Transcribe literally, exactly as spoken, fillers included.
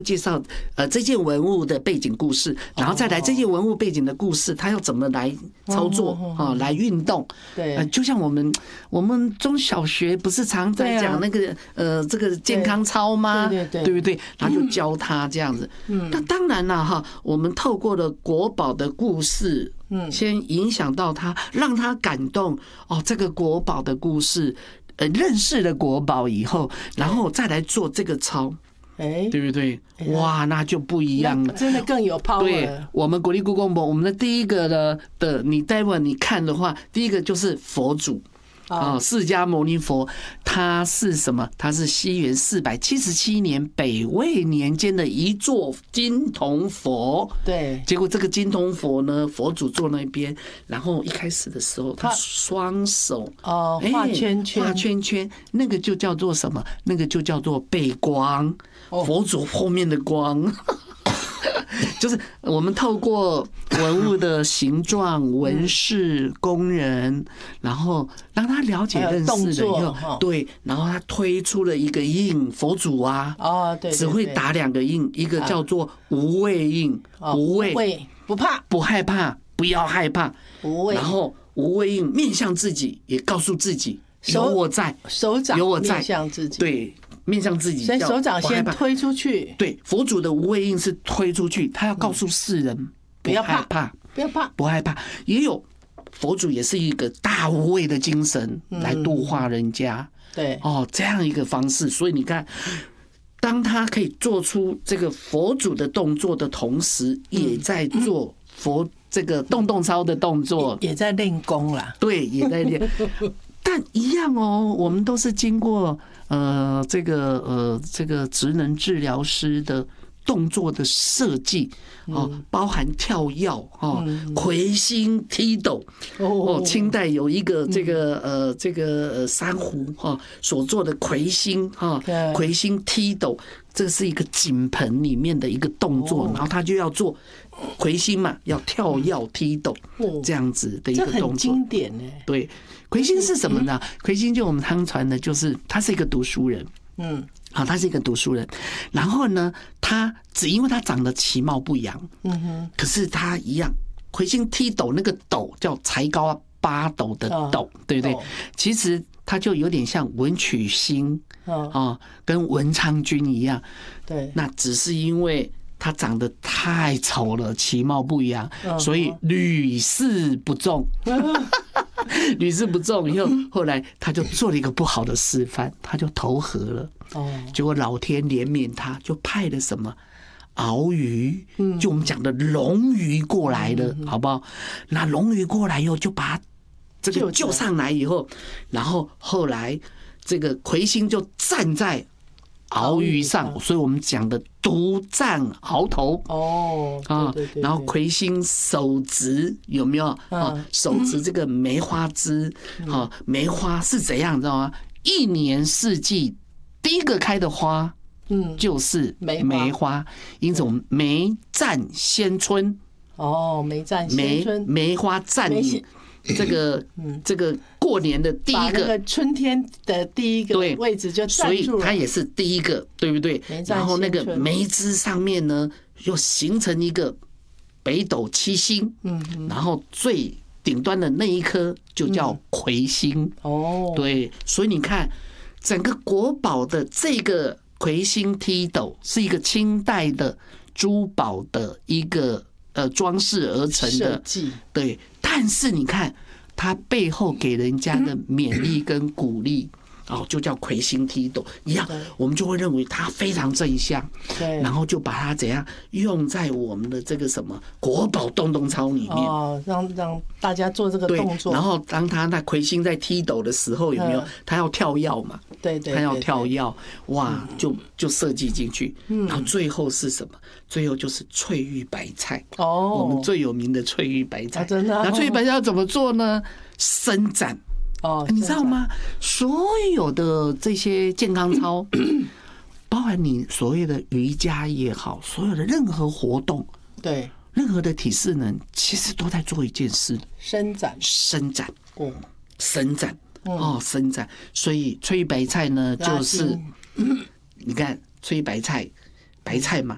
介绍呃这件文物的背景故事，然后再来这件文物背景的故事，它要怎么来操作啊，来运动。 对， 呃，就像我们我们中小学不是常在讲那个呃这个健康操吗？ 对对对不对？然后就教他这样子。嗯，那当然了哈，我们透过了国宝的故事，嗯，先影响到他，让他感动哦，这个国宝的故事，呃，认识了国宝以后，然后再来做这个操。哎，对不对？哇，那就不一样了， 真的更有 power。 对，我们国立故宫博，我们的第一个的的，你待会你看的话，第一个就是佛祖。啊，释迦牟尼佛，他是什么？他是西元四百七十七年北魏年间的一座金铜佛。 对， 结果这个金铜佛呢，佛祖坐那边，然后一开始的时候，他双手哦画圈圈， 画圈圈，那个就叫做什么？那个就叫做背光，佛祖后面的光。就是我们透过文物的形状、纹饰、工人，然后让他了解、认识了以后，对，然后他推出了一个印，佛祖啊， 哦，对， 只会打两个印，一个叫做无畏印，无畏不怕， 不害怕，不要害怕， 无畏， 然后无畏印面向自己，也告诉自己有我在， 手掌有我在， 面向自己， 对。面向自己， 所以手掌先推出去。 对，佛祖的无畏印是推出去，他要告诉世人不要害怕， 不要怕， 不害怕。也有佛祖也是一个大无畏的精神来度化人家。 对， 哦，这样一个方式，所以你看，当他可以做出这个佛祖的动作的同时，也在做佛这个动动操的动作， 也在练功啦。 对，也在练。但一样哦，我们都是经过呃这个呃这个职能治疗师的动作的设计哦，包含跳跃哦、魁星踢斗哦。清代有一个这个呃这个珊瑚哈所做的魁星哈，魁星踢斗，这是一个井盆里面的一个动作，然后他就要做魁星嘛，要跳跃踢斗这样子的一个动作， 很经典呢。 对。魁星是什么呢？魁星就我们汤传的，就是他是一个读书人，嗯，好，他是一个读书人。然后呢，他只因为他长得其貌不扬，嗯哼，可是他一样，魁星踢斗那个斗叫才高八斗的斗，对不对？其实他就有点像文曲星啊，跟文昌君一样，对，那只是因为他长得太丑了，其貌不扬，所以屡试不中。屡试不中以后，后来他就做了一个不好的示范，他就投河了。哦，结果老天怜悯他，就派了什么鳌鱼，就我们讲的龙鱼过来了，好不好？那龙鱼过来以后，就把他这个救上来以后，然后后来这个魁星就站在鳌鱼上，所以我们讲的独占鳌头哦啊，然后魁星手执有没有啊？手执这个梅花枝啊，梅花是怎样知道吗？一年四季第一个开的花，嗯，就是梅花，因此我们梅占先春哦，梅占先春， 梅花占你。这个这个过年的第一个， 那个春天的第一个位置就占住了， 所以它也是第一个，对不对？然后那个梅枝上面呢，又形成一个北斗七星，嗯，然后最顶端的那一颗就叫魁星哦，对，所以你看整个国宝的这个魁星踢斗是一个清代的珠宝的一个呃装饰而成的，对。但是你看，他背后给人家的勉励跟鼓励，哦，就叫魁星踢斗一样，我们就会认为他非常正向，对，然后就把它怎样用在我们的这个什么国宝动动操里面， 哦，让让大家做这个动作。 然后当他那魁星在踢斗的时候，有没有他要跳跃嘛？ 对对， 他要跳跃，哇，就就设计进去。然后最后是什么？最后就是翠玉白菜哦，我们最有名的翠玉白菜， 真的。 那翠玉白菜要怎么做呢？伸展。哦，你知道吗？所有的这些健康操，包含你所谓的瑜伽也好，所有的任何活动， 对， 任何的体适能，其实都在做一件事： 伸展， 伸展，哦，伸展，哦，伸展。所以翠玉白菜呢，就是你看翠玉白菜，白菜嘛，